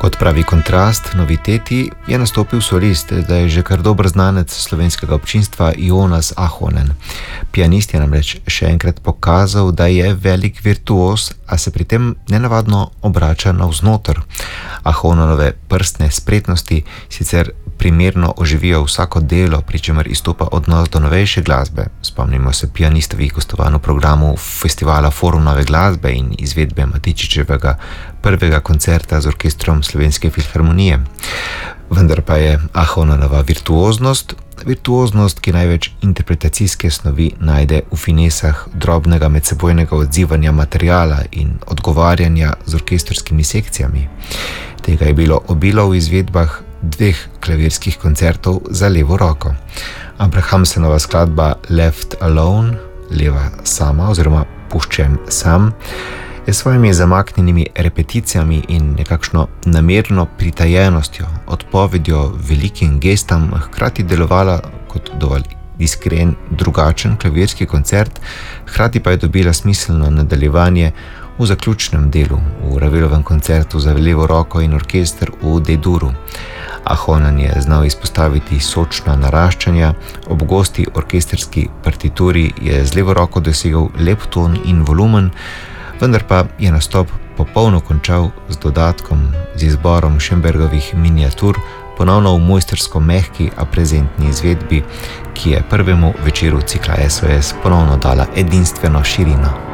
Kot pravi kontrast noviteti, je nastopil solist, da je že kar dober znanec slovenskega občinstva Jonas Ahonen. Pianist je namreč še enkrat pokazal, da je velik virtuoz, a se pri tem nenavadno obrača navznoter. Ahonenove prstne spretnosti sicer primerno oživijo vsako delo, pri čemer izstopa odnos do novejše glasbe. Spomnimo se pianistovih gostovanj v programu festivala Forum nove glasbe in izvedbe Matičičevega prvega koncerta z orkestrom Slovenske filharmonije. Vendar pa je Ahonenova virtuoznost, ki največ interpretacijske snovi najde v finesah drobnega medsebojnega odzivanja materiala in odgovarjanja z orkestrskimi sekcijami. Tega je bilo obilo v izvedbah dveh klavirskih koncertov za levo roko. Abrahamsenova skladba Left Alone, leva sama oziroma puščen sam, je s svojimi zamaknjenimi repeticijami in nekakšno namerno pritajenostjo, odpovedjo velikim gestam, hkrati delovala kot dovolj iskren, drugačen klavirski koncert, hkrati pa je dobila smiselno nadaljevanje v zaključnem delu, v Ravelovem koncertu za levo roko in orkester v D-duru. Ahonen je znal izpostaviti sočna naraščanja, ob gosti orkestrski partituri je z levo roko dosegel lep ton in volumen, vendar pa je nastop popolno končal z dodatkom, z izborom Schönbergovih miniatur, ponovno v mojstrsko mehki, a prezentni izvedbi, ki je prvemu večeru cikla SOS ponovno dala edinstveno širino.